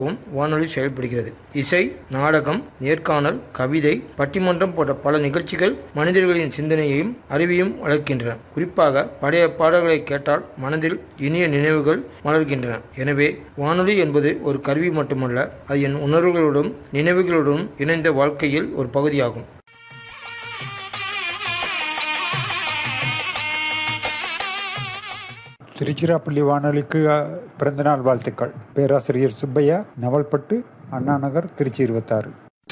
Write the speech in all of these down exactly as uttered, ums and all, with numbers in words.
வானொலி செயல்படுகிறது. இசை, நாடகம், நேர்காணல், கவிதை, பட்டிமன்றம் போன்ற பல நிகழ்ச்சிகள் மனிதர்களின் சிந்தனையையும் அறிவையும் வளர்க்கின்றன. குறிப்பாக பழைய பாடல்களை கேட்டால் மனதில் இனிய நினைவுகள் மலர்கின்றன. எனவே வானொலி என்பது ஒரு கருவி மட்டுமல்ல, அது என் உணர்வுகளுடன் நினைவுகளுடன் இணைந்த வாழ்க்கையில் ஒரு பகுதியாகும். திருச்சிராப்பள்ளி வானொலிக்கு பிறந்தநாள் வாழ்த்துக்கள். பேராசிரியர் சுப்பையா, நவல்பட்டு, அண்ணா நகர், திருச்சி இருபத்தாறு.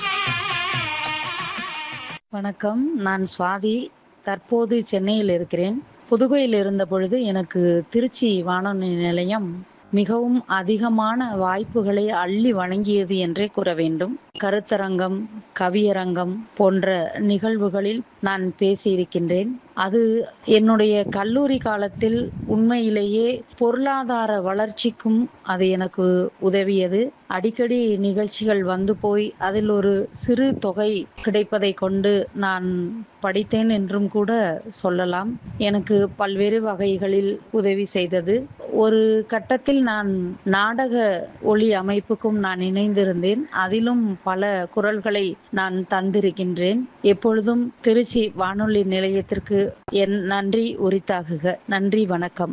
வணக்கம், நான் சுவாதி. தற்போது சென்னையில் இருக்கிறேன். புதுகையில் இருந்த பொழுது எனக்கு திருச்சி வானொலி நிலையம் மிகவும் அதிகமான வாய்ப்புகளை அள்ளி வழங்கியது என்றே கூற வேண்டும். கருத்தரங்கம், கவியரங்கம் போன்ற நிகழ்வுகளில் நான் பேசியிருக்கின்றேன். அது என்னுடைய கல்லூரி காலத்தில் உண்மையிலேயே பொருளாதார வளர்ச்சிக்கும் அது எனக்கு உதவியது. அடிக்கடி நிகழ்ச்சிகள் வந்து போய் அதில் ஒரு சிறு தொகை கிடைப்பதை கொண்டு நான் படித்தேன் என்றும் கூட சொல்லலாம். எனக்கு பல்வேறு வகைகளில் உதவி செய்தது. ஒரு கட்டத்தில் நான் நாடக ஒளி அமைப்புக்கும் நான் இணைந்திருந்தேன். அதிலும் பல குரல்களை நான் தந்திருக்கின்றேன். எப்பொழுதும் திருச்சி வானொலி நிலையத்திற்கு என் நன்றி உரித்தாகுக. நன்றி, வணக்கம்.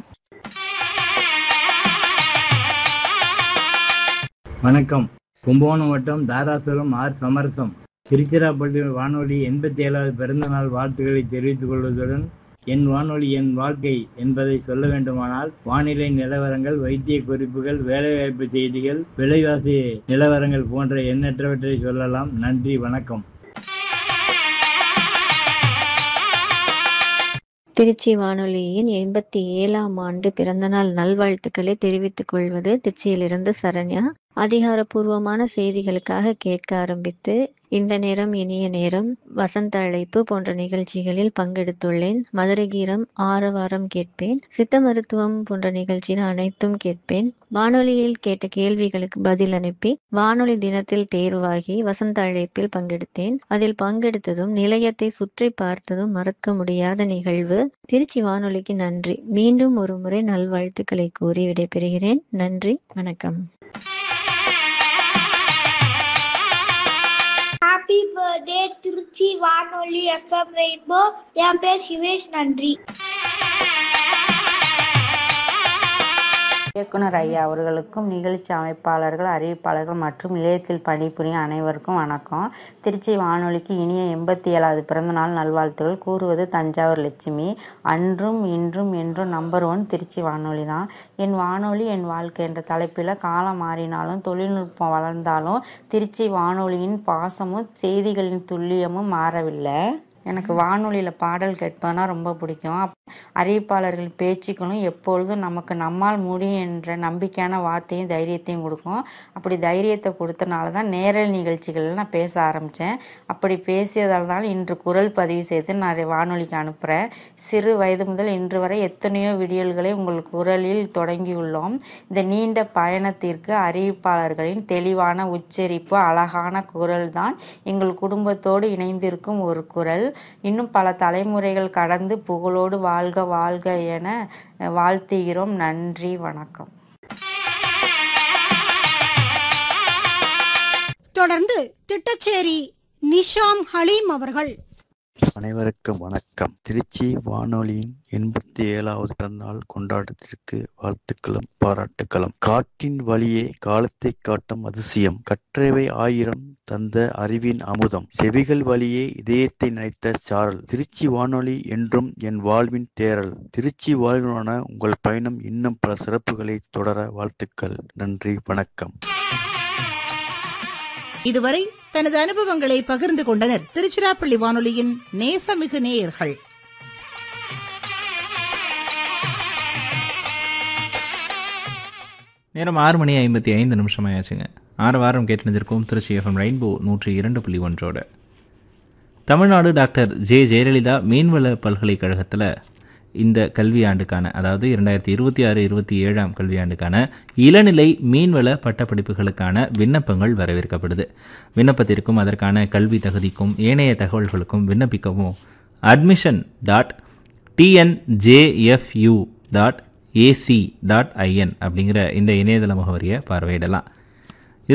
வணக்கம். கும்பகோணம் வட்டம் தாராசுரம் ஆர் சமரசம். திருச்சிராப்பள்ளி வானொலி எண்பத்தி ஏழாவது பிறந்த நாள் வாழ்த்துக்களை தெரிவித்துக் கொள்வதுடன் என் வானொலி என் வாழ்க்கை என்பதை சொல்ல வேண்டுமானால் வானிலை நிலவரங்கள், வைத்திய குறிப்புகள், வேலைவாய்ப்பு செய்திகள், விலைவாசி நிலவரங்கள் போன்ற எண்ணற்றவற்றை சொல்லலாம். நன்றி, வணக்கம். திருச்சி வானொலியின் எண்பத்தி ஏழாம் ஆண்டு பிறந்தநாள் நல்வாழ்த்துக்களை தெரிவித்துக் கொள்வது திருச்சியிலிருந்து சரண்யா. அதிகாரப்பூர்வமான செய்திகளுக்காக கேட்க ஆரம்பித்து இந்த நேரம் இனிய நேரம், வசந்த அழைப்பு போன்ற நிகழ்ச்சிகளில் பங்கெடுத்துள்ளேன். மதுரை கீரம், ஆரவாரம் கேட்பேன். சித்த மருத்துவம் போன்ற நிகழ்ச்சிகள் அனைத்தும் கேட்பேன். வானொலியில் கேட்ட கேள்விகளுக்கு பதில் அனுப்பி வானொலி தினத்தில் தேர்வாகி வசந்த அழைப்பில் பங்கெடுத்தேன். அதில் பங்கெடுத்ததும் நிலையத்தை சுற்றி பார்த்ததும் மறக்க முடியாத நிகழ்வு. திருச்சி வானொலிக்கு நன்றி. மீண்டும் ஒரு முறை நல்வாழ்த்துக்களை கூறி விடைபெறுகிறேன். நன்றி, வணக்கம். ஹாப்பி பர்த்டே திருச்சி வானொலி எஃப்எம் ரெயின்போ. என் பேர் சிவேஷ். நன்றி. இயக்குனர் ஐயா அவர்களுக்கும், நிகழ்ச்சி அமைப்பாளர்கள், அறிவிப்பாளர்கள் மற்றும் நிலையத்தில் பணிபுரியும் அனைவருக்கும் வணக்கம். திருச்சி வானொலிக்கு இனிய எண்பத்தி ஏழாவது பிறந்தநாள் நல்வாழ்த்துகள் கூறுவது தஞ்சாவூர் லட்சுமி. அன்றும் இன்றும் என்றும் நம்பர் ஒன் திருச்சி வானொலி தான். என் வானொலி என் வாழ்க்கை என்ற தலைப்பில் காலம் மாறினாலும் தொழில்நுட்பம் வளர்ந்தாலும் திருச்சி வானொலியின் பாசமும் செய்திகளின் துல்லியமும் மாறவில்லை. எனக்கு வானொலியில் பாடல் கேட்பதுனா ரொம்ப பிடிக்கும். அறிவிப்பாளர்கள் பேச்சுக்களும் எப்பொழுதும் நமக்கு நம்மால் முடியும் என்ற நம்பிக்கையான வார்த்தையும் தைரியத்தையும் கொடுக்கும். அப்படி தைரியத்தை கொடுத்தனால தான் நேரல் நிகழ்ச்சிகளில் நான் பேச ஆரம்பித்தேன். அப்படி பேசியதால் தான் இன்று குரல் பதிவு செய்து நான் வானொலிக்கு அனுப்புகிறேன். சிறு வயது முதல் இன்று வரை எத்தனையோ விடியல்களை உங்கள் குரலில் தொடங்கியுள்ளோம். இந்த நீண்ட பயணத்திற்கு அறிவிப்பாளர்களின் தெளிவான உச்சரிப்பு, அழகான குரல் தான் எங்கள் குடும்பத்தோடு இணைந்திருக்கும் ஒரு குரல். இன்னும் பல தலைமுறைகள் கடந்து புகழோடு வாழ்க வாழ்க என வாழ்த்துகிறோம். நன்றி, வணக்கம். தொடர்ந்து திட்டச்சேரி நிஷாம் ஹலீம் அவர்கள். அனைவருக்கும் வணக்கம். திருச்சி வானொலியின் எண்பத்தி ஏழாவது பிறந்தநாள் கொண்டாட்டத்திற்கு வாழ்த்துக்களும் பாராட்டுக்களும். காற்றின் வழியே காலத்தை காட்டும் அதிசயம், கற்றவை ஆயிரம் தந்த அறிவின் அமுதம், செவிகள் வழியே இதயத்தை நினைத்த சாரல். திருச்சி வானொலி என்றும் என் வாழ்வின் தேரல். திருச்சி வாழ்வான உங்கள் பயணம் இன்னும் பல சிறப்புகளை தொடர வாழ்த்துக்கள். நன்றி, வணக்கம். இதுவரை தனது அனுபவங்களை பகிர்ந்து கொண்டனர் திருச்சிராப்பள்ளி வானொலியின் நேசமிகு நேயர்கள். நேரம் ஆறு மணி ஐம்பத்தி ஐந்து நிமிஷம் ஆயாச்சுங்க. ஆறு வாரம் கேட்டுருந்திருக்கோம் திருச்சி எஃப்எம் ரெயின்போ நூற்றி இரண்டு புள்ளி ஒன்றோட. தமிழ்நாடு டாக்டர் ஜே ஜெயலலிதா மீன்வள பல்கலைக்கழகத்தில் இந்த கல்வியாண்டுக்கான, அதாவது இரண்டாயிரத்தி இருபத்தி ஆறு இருபத்தி ஏழாம் கல்வியாண்டுக்கான இளநிலை மீன்வள பட்டப்படிப்புகளுக்கான விண்ணப்பங்கள் வரவேற்கப்படுது. விண்ணப்பத்திற்கும் அதற்கான கல்வி தகுதிக்கும் ஏனைய தகவல்களுக்கும் விண்ணப்பிக்கவும் admission dot TNJFU dot AC dot IN அப்படிங்கிற இந்த இணையதள முகவரியை பார்வையிடலாம்.